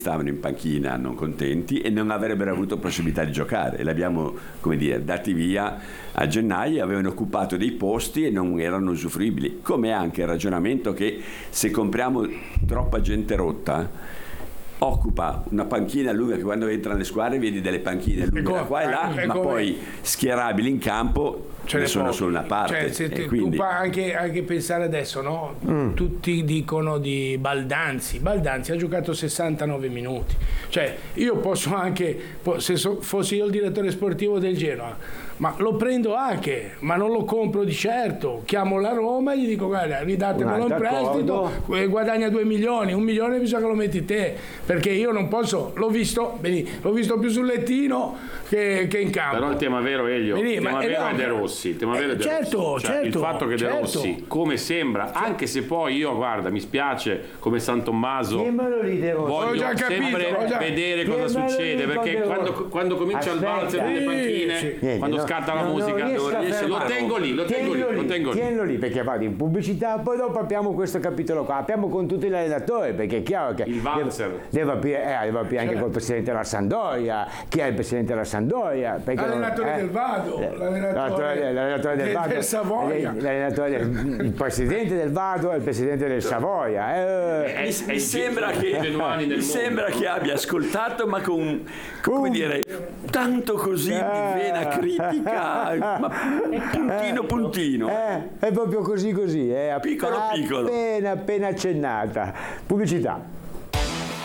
stavano in panchina non contenti e non avrebbero avuto possibilità di giocare, e li abbiamo, come dire, dati via a gennaio, avevano occupato dei posti e non erano usufruibili, come anche il ragionamento che se compriamo troppa gente rotta occupa una panchina lunga, che quando entra nelle squadre vedi delle panchine lunghe qua e là, ma poi schierabili in campo ce ne sono solo una parte. Cioè, e quindi... tu anche pensare adesso, no? Tutti dicono di Baldanzi ha giocato 69 minuti, cioè io posso anche, se fossi io il direttore sportivo del Genoa, ma lo prendo anche, ma non lo compro di certo, chiamo la Roma e gli dico guarda, ridatemelo in prestito, guadagna 2 milioni, 1 milione bisogna che lo metti te, perché io non posso, l'ho visto più sul lettino che in campo. Però il tema vero, Elio, il tema vero è De Rossi, il tema vero è De Rossi. Cioè, il fatto che De Rossi, come sembra, anche se poi io, guarda, mi spiace come San Tommaso, voglio sempre vedere cosa succede, perché quando comincia il valzer nelle panchine, quando scatta la musica, lo tengo lì. Tienilo lì, perché vado in pubblicità, poi dopo apriamo questo capitolo qua, apriamo con tutti gli allenatori, perché è chiaro che il valzer deve aprire anche col presidente della Sampdoria. Chi è il presidente della Sampdoria? L'allenatore del Vado, l'allenatore del Vado, del Savoia, il presidente del Vado e il presidente del Savoia. Mi sembra che abbia ascoltato, ma con, come dire, tanto così di vena critica, ma puntino. È proprio così, piccolo. appena accennata. Pubblicità.